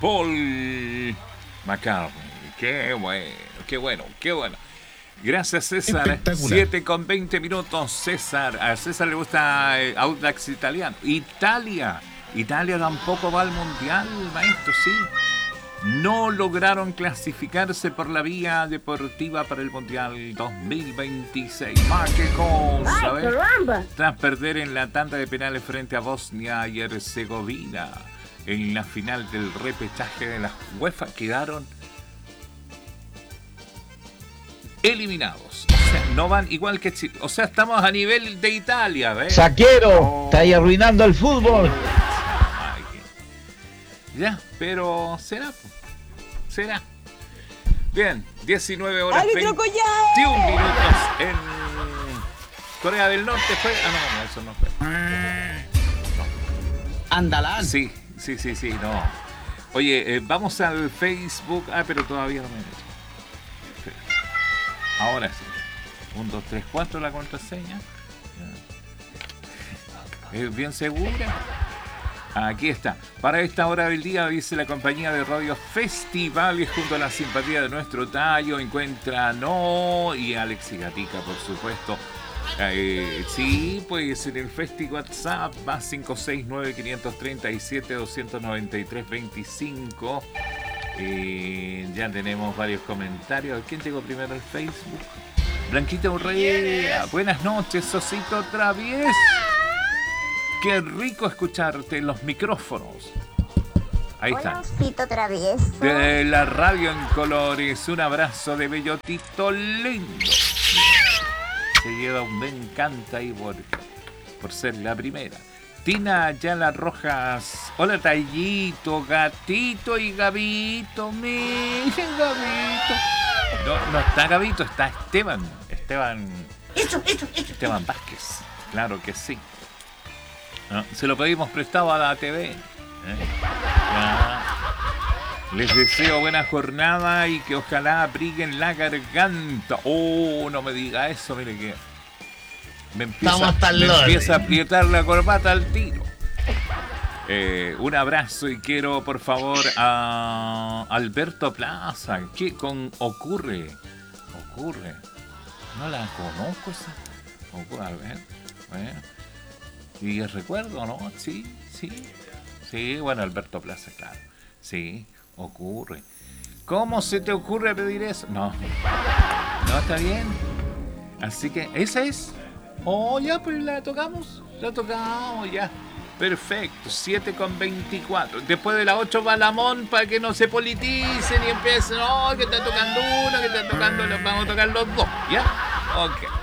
Paul McCartney. Qué bueno, qué bueno, qué bueno. Gracias, César. 7:20. César. A César le gusta Audax italiano. Italia tampoco va al mundial, maestro, sí. No lograron clasificarse por la vía deportiva para el mundial 2026. ¡Más qué cosa! Tras perder en la tanda de penales frente a Bosnia y Herzegovina en la final del repechaje de la UEFA, quedaron eliminados. O sea, no van igual que Chile. O sea, estamos a nivel de Italia, ¿ves? Saquero, está ahí arruinando el fútbol. Ay, ya, pero será. Bien, 19 horas 21 minutos en Corea del Norte. ¿Fue? No, eso no fue. Andalán. Sí, no. Oye, vamos al Facebook. Pero todavía no me he hecho. Ahora sí. 1, 2, 3, 4 la contraseña. ¿Es bien segura? Aquí está. Para esta hora del día, dice la compañía de radio Festivales, junto a la simpatía de nuestro tallo, encuentra y Alex y Gatica, por supuesto. Sí, pues en el Festi WhatsApp va 569-537-293-25. Ya tenemos varios comentarios. ¿Quién llegó primero al Facebook? Blanquita Urrea. Buenas noches, Sosito Travies. Qué rico escucharte en los micrófonos. Ahí está. Osito Travieso. De la radio en colores. Un abrazo de bellotito lindo. Se lleva un me encanta ahí por ser la primera. Tina Ayala Rojas. Hola, Tallito, Gatito y Gabito. Miren, Gabito. No está Gabito, está Esteban. Esteban Vázquez. Claro que sí. Se lo pedimos prestado a la TV. Les deseo buena jornada y que ojalá abriguen la garganta. No me diga eso, mire que me empieza a aprietar la corbata al tiro. Un abrazo y quiero, por favor, a Alberto Plaza. ¿Qué ocurre? No la conozco esa. A ver. ¿Y recuerdo, no? Sí, bueno, Alberto Plaza, claro. Sí, ocurre. ¿Cómo se te ocurre pedir eso? No, está bien. Así que, ¿esa es? Ya, pues la tocamos ya. Perfecto, 7:24. Después de las 8 va Lamón para que no se politicen y empiecen, que está tocando uno, que está tocando, los vamos a tocar los dos, ¿ya? Ok.